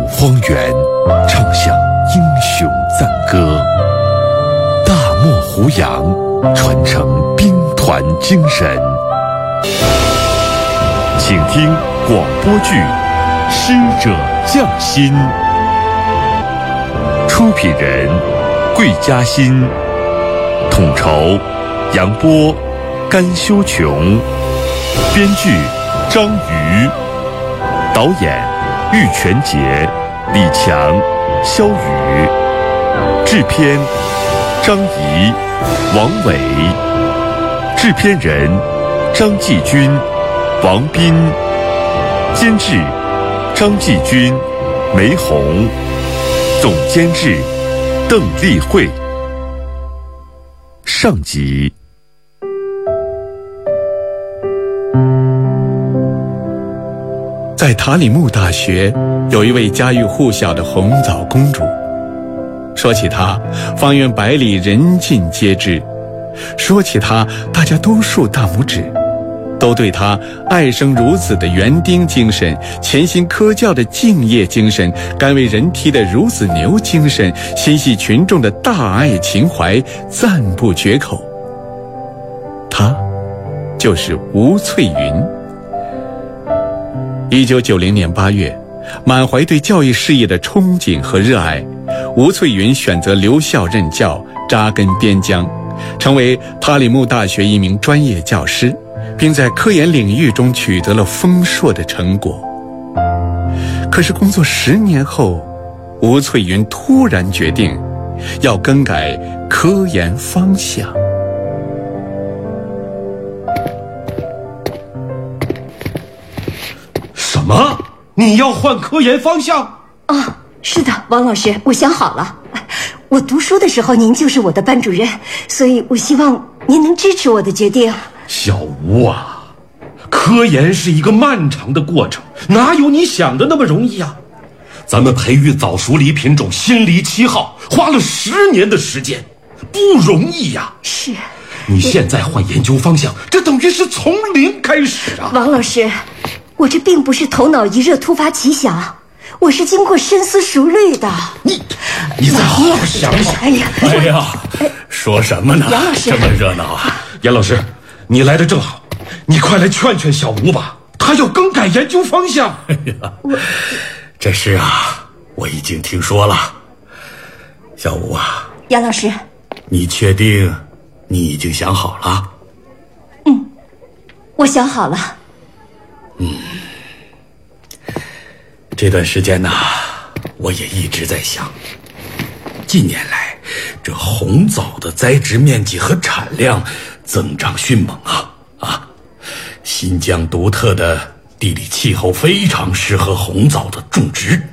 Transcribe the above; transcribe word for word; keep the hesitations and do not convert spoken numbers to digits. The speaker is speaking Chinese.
荒原，唱响英雄赞歌；大漠胡杨，传承兵团精神。请听广播剧《师者匠心》，出品人桂嘉欣，统筹杨波、甘修琼，编剧张瑜，导演玉泉杰、李强、肖宇，制片张怡、王伟，制片人张继军、王斌，监制张继军、梅红，总监制邓丽慧。上集。 在塔里木大学，有一位家喻户晓的红枣公主。说起她，方圆百里人尽皆知；说起她，大家都竖大拇指，都对她爱生孺子的园丁精神、潜心科教的敬业精神、甘为人梯的孺子牛精神、心系群众的大爱情怀赞不绝口。她就是吴翠云。一九九零年八月，满怀对教育事业的憧憬和热爱，吴翠云选择留校任教，扎根边疆，成为塔里木大学一名专业教师，并在科研领域中取得了丰硕的成果。可是工作十年后，吴翠云突然决定要更改科研方向。 什么？你要换科研方向？ 啊，是的，王老师，我想好了。我读书的时候您就是我的班主任，所以我希望您能支持我的决定。 小吴啊，科研是一个漫长的过程，哪有你想的那么容易啊？咱们培育早熟梨品种新梨七号，花了十年的时间，不容易呀。 是。 你现在换研究方向，这等于是从零开始啊。 王老师，我这并不是头脑一热突发奇想，我是经过深思熟虑的。 你你再好好想想。 哎呀， 哎呀，说什么呢？ 杨老师， 这么热闹啊！ 严老师，你来的正好，你快来劝劝小吴吧，他要更改研究方向。 哎呀，这事啊，我已经听说了。小吴啊， 杨老师， 你确定你已经想好了？ 嗯，我想好了。 嗯，这段时间呢，我也一直在想，近年来这红枣的栽植面积和产量增长迅猛啊啊！新疆独特的地理气候非常适合红枣的种植，